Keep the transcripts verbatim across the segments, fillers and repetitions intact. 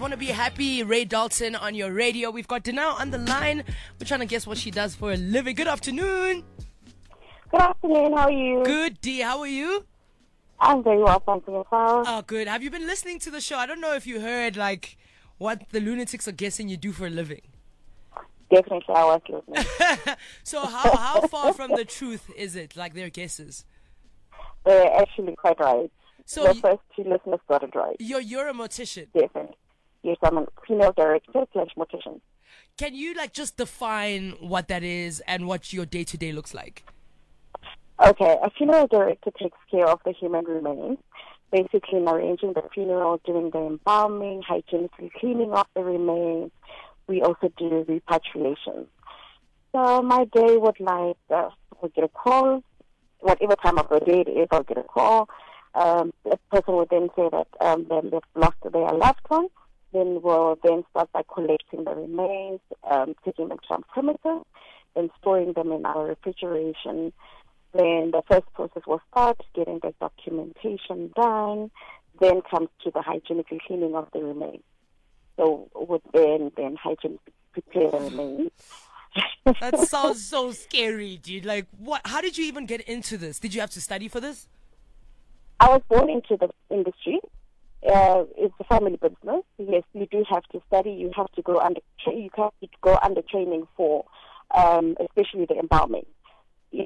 Want to Be Happy, Ray Dalton on your radio. We've got Danelle on the line. We're trying to guess what she does for a living. Good afternoon. Good afternoon, how are you? Good, D. How are you? I'm very well, thank you. Yourself? Oh, good. Have you been listening to the show? I don't know if you heard, like, what the lunatics are guessing you do for a living. Definitely, I was listening. So how, how far from the truth is it, like their guesses? They're actually quite right. So the y- first two listeners got it right. You're, you're a mortician. Definitely. Yes, I'm a female director slash mortician. Can you, like, just define what that is and what your day-to-day looks like? Okay, a funeral director takes care of the human remains, basically in arranging the funeral, doing the embalming, hygienically cleaning off the remains. We also do repatriation. So my day would like, uh, I'll get a call, whatever time of the day it is, I'll get a call. Um, the person would then say that um, then they've lost their loved one. Then we'll then start by collecting the remains, um, taking them to some premises, then storing them in our refrigeration. Then the first process will start, getting the documentation done. Then comes to the hygienically cleaning of the remains. So would then then hygienically prepare the remains. That sounds so scary, dude. Like, what? How did you even get into this? Did you have to study for this? I was born into the industry. Uh, it's a family business. Yes, you do have to study. You have to go under. You have to go under training for, um, especially the embalming. Yes.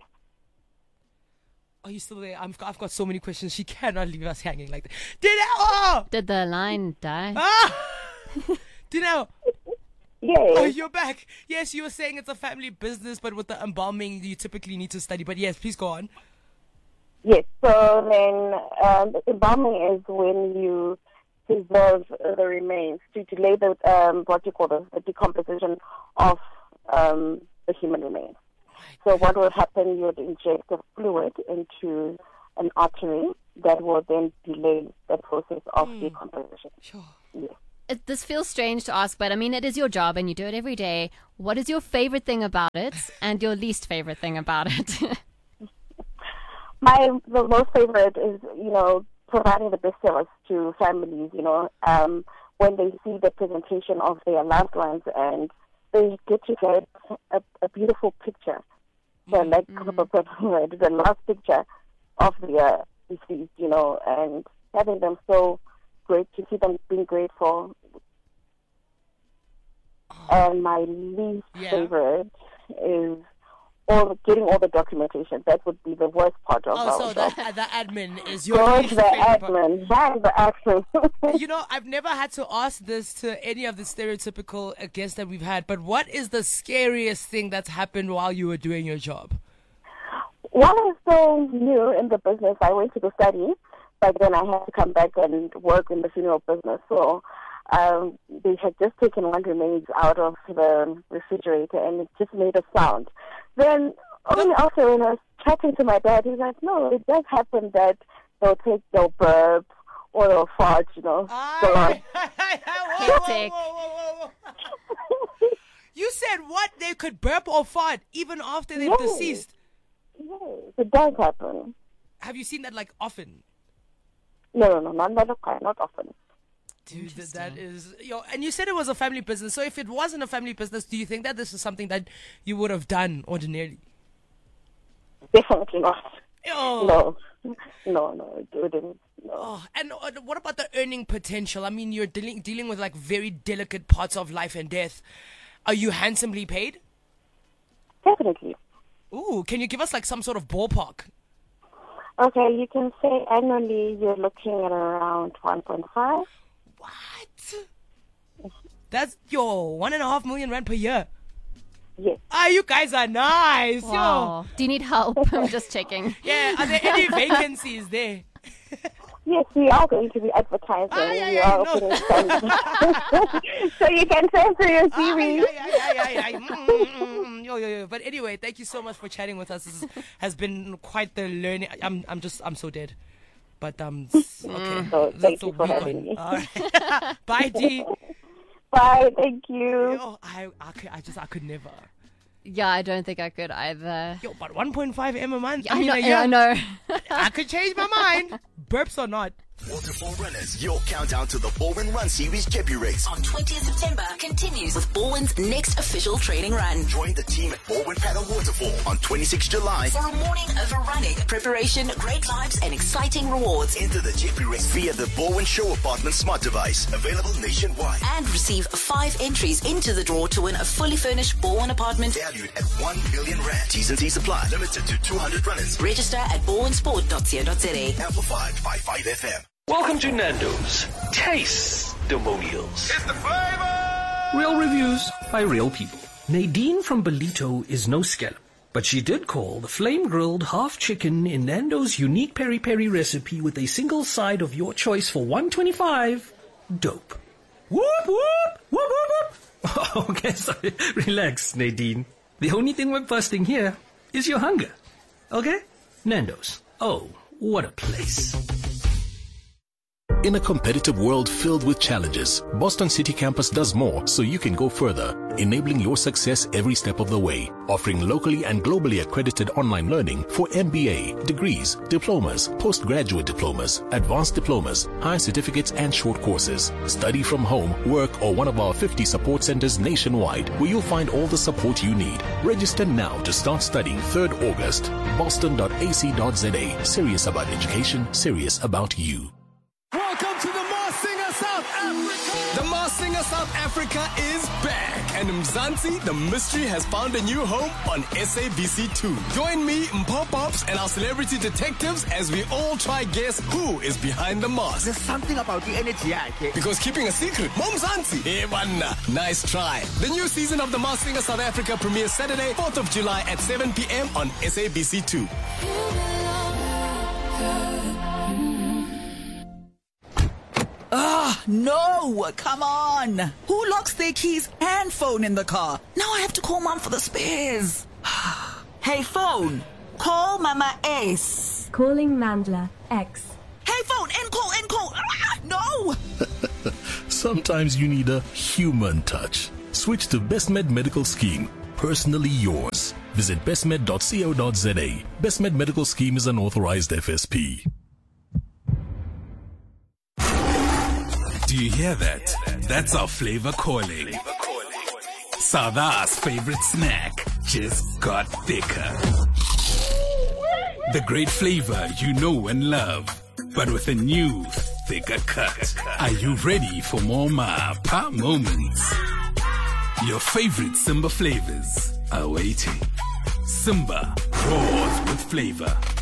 Are you still there? I'm, I've got so many questions. She cannot leave us hanging like that. Did oh! Did the line die? Ah! Danelle. Yes. Oh, you're back. Yes, you were saying it's a family business, but with the embalming, you typically need to study. But yes, please go on. Yes. So then, um, the embalming is when you preserve the remains to delay the um, what you call the, the decomposition of um, the human remains. So what will happen, you would inject a fluid into an artery that will then delay the process of mm. decomposition. Sure. Yes. It, this feels strange to ask, but I mean, it is your job and you do it every day. What is your favorite thing about it and your least favorite thing about it? My the most favorite is, you know, providing the best service to families, you know, um, when they see the presentation of their loved ones and they get to get a, a beautiful picture. So Mm-hmm. like mm-hmm. the last picture of the uh, deceased, you know, and having them so great to see them being grateful. Oh. And my least Yeah. favorite is all getting all the documentation. That would be the worst part of Oh, our so job. the, the admin is your Go least to the favorite part. admin. That's the admin. You know, I've never had to ask this to any of the stereotypical uh, guests that we've had, but what is the scariest thing that's happened while you were doing your job? While I was so new in the business, I went to go study, but then I had to come back and work in the funeral business. So um, they had just taken one remains out of the refrigerator, and it just made a sound. Then only after when I was chatting to my dad, he's like, no, it does happen that they'll take, they'll burp or they'll fart, you know. So, Aye. Whoa, whoa, Hectic. whoa, whoa, whoa, whoa. You said what? They could burp or fart even after they've Yes. deceased? yes, it does happen. Have you seen that, like, often? No, no, no, not, not, quite, not often. Dude, that, that is... Yo, and you said it was a family business. So if it wasn't a family business, do you think that this is something that you would have done ordinarily? Definitely not. Yo. No, no, no, it wouldn't. No. Oh, and uh, what about the earning potential? I mean, you're dealing dealing with, like, very delicate parts of life and death. Are you handsomely paid? Definitely. Ooh, can you give us, like, some sort of ballpark? Okay, you can say annually you're looking at around one point five. What? That's your one and a half million rand per year. Yes. Ah, you guys are nice. Wow. Do you need help? I'm just checking. Yo. Yeah, are there any vacancies there? Yes, we are going to be advertising. Ah, yeah, we yeah, are no. opening some. So you can send through your C Ah, V. yeah, yeah, yeah, yeah, yeah. Mm, mm, mm. Yo, yo, yo. But anyway, thank you so much for chatting with us. This is, has been quite the learning. I'm, I'm just, I'm so dead. But um, s- okay. So That's thank a you for weak having one. me. All right. Bye, D. Bye. Thank you. Yo, I, I, could, I just, I could never. Yeah, I don't think I could either. Yo, but one point five M a month. I, mean, know, a year, I know. I could change my mind. Burps or not. Waterfall Runners, your countdown to the Baldwin Run Series Jeppy Race. On twentieth September, continues with Baldwin's next official training run. Join the team at Baldwin Paddle Waterfall on twenty-sixth July for a morning of running, preparation, great vibes, and exciting rewards. Enter the Jeppy Race via the Baldwin Show Apartment smart device, available nationwide. And receive five entries into the draw to win a fully furnished Baldwin apartment valued at one million rand. T's and C's apply. Limited to two hundred runners. Register at baldwinsport dot co dot za. Amplified by five F M. Welcome to Nando's Taste-Demonials. It's the flavor! Real reviews by real people. Nadine from Belito is no scallop, but she did call the flame-grilled half chicken in Nando's unique peri-peri recipe with a single side of your choice for one twenty-five dope. Whoop, whoop, whoop, whoop, whoop. Okay, sorry. Relax, Nadine. The only thing we're busting here is your hunger. Okay? Nando's. Oh, what a place. In a competitive world filled with challenges, Boston City Campus does more so you can go further, enabling your success every step of the way, offering locally and globally accredited online learning for M B A, degrees, diplomas, postgraduate diplomas, advanced diplomas, higher certificates and short courses. Study from home, work, or one of our fifty support centers nationwide where you'll find all the support you need. Register now to start studying third August. boston dot a c dot z a. Serious about education, serious about you. Welcome to the Masked Singer South Africa! The Masked Singer South Africa is back, and Mzansi, the mystery, has found a new home on S A B C two. Join me, Mpho Pops, and our celebrity detectives as we all try guess who is behind the mask. There's something about the energy, okay? Because keeping a secret, Mzansi. Hey, wanna. Nice try. The new season of the Masked Singer South Africa premieres Saturday, fourth of July at seven p.m. on S A B C two. Ah, no! Come on! Who locks their keys and phone in the car? Now I have to call Mom for the spares. Hey, phone! Call Mama Ace. Calling Mandla X. Hey, phone! End call, end call! Ah, no! Sometimes you need a human touch. Switch to BestMed Medical Scheme. Personally yours. Visit bestmed dot co dot za. BestMed Medical Scheme is an authorized F S P. Do you hear that? That's our flavor calling. Sada's favorite snack just got thicker. The great flavor you know and love, but with a new, thicker cut. Are you ready for more Ma Pa moments? Your favorite Simba flavors are waiting. Simba roars with flavor.